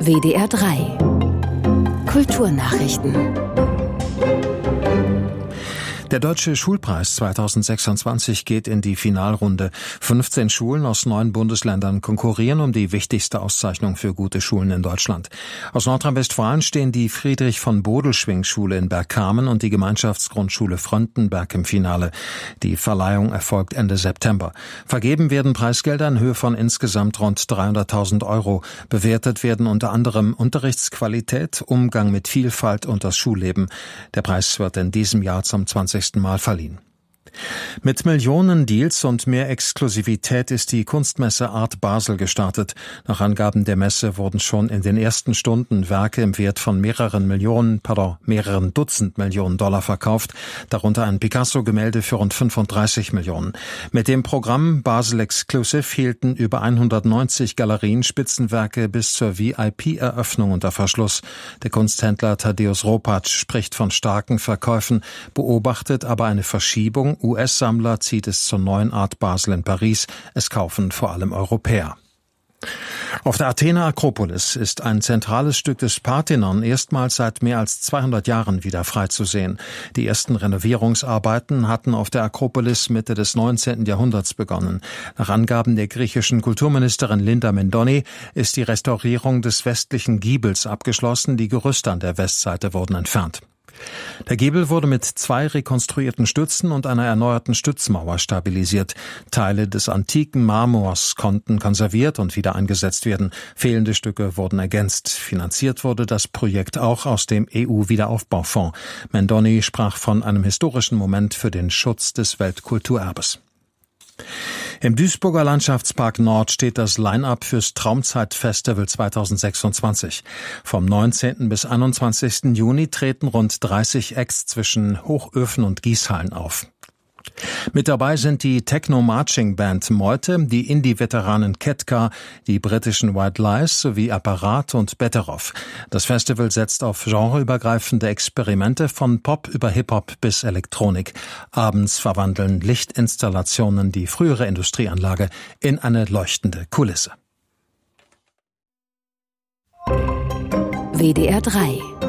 WDR 3 Kulturnachrichten. Der Deutsche Schulpreis 2026 geht in die Finalrunde. 15 Schulen aus 9 Bundesländern konkurrieren um die wichtigste Auszeichnung für gute Schulen in Deutschland. Aus Nordrhein-Westfalen stehen die Friedrich-von-Bodelschwingh-Schule in Bergkamen und die Gemeinschaftsgrundschule Fröntenberg im Finale. Die Verleihung erfolgt Ende September. Vergeben werden Preisgelder in Höhe von insgesamt rund 300.000 €. Bewertet werden unter anderem Unterrichtsqualität, Umgang mit Vielfalt und das Schulleben. Der Preis wird in diesem Jahr zum 20. Mal verliehen. Mit Millionen Deals und mehr Exklusivität ist die Kunstmesse Art Basel gestartet. Nach Angaben der Messe wurden schon in den ersten Stunden Werke im Wert von mehreren Dutzend Millionen Dollar verkauft, darunter ein Picasso-Gemälde für rund 35 Millionen. Mit dem Programm Basel Exclusive hielten über 190 Galerien Spitzenwerke bis zur VIP-Eröffnung unter Verschluss. Der Kunsthändler Tadeusz Ropacz spricht von starken Verkäufen, beobachtet aber eine Verschiebung. US-Sammler zieht es zur neuen Art Basel in Paris. Es kaufen vor allem Europäer. Auf der Athener Akropolis ist ein zentrales Stück des Parthenon erstmals seit mehr als 200 Jahren wieder frei zu sehen. Die ersten Renovierungsarbeiten hatten auf der Akropolis Mitte des 19. Jahrhunderts begonnen. Nach Angaben der griechischen Kulturministerin Linda Mendoni ist die Restaurierung des westlichen Giebels abgeschlossen. Die Gerüste an der Westseite wurden entfernt. Der Giebel wurde mit 2 rekonstruierten Stützen und einer erneuerten Stützmauer stabilisiert. Teile des antiken Marmors konnten konserviert und wieder eingesetzt werden. Fehlende Stücke wurden ergänzt. Finanziert wurde das Projekt auch aus dem EU-Wiederaufbaufonds. Mendoni sprach von einem historischen Moment für den Schutz des Weltkulturerbes. Im Duisburger Landschaftspark Nord steht das Line-up fürs Traumzeit-Festival 2026. Vom 19. bis 21. Juni treten rund 30 Acts zwischen Hochöfen und Gießhallen auf. Mit dabei sind die Techno-Marching-Band Meute, die Indie-Veteranen Ketka, die britischen White Lies sowie Apparat und Betteroff. Das Festival setzt auf genreübergreifende Experimente von Pop über Hip-Hop bis Elektronik. Abends verwandeln Lichtinstallationen die frühere Industrieanlage in eine leuchtende Kulisse. WDR 3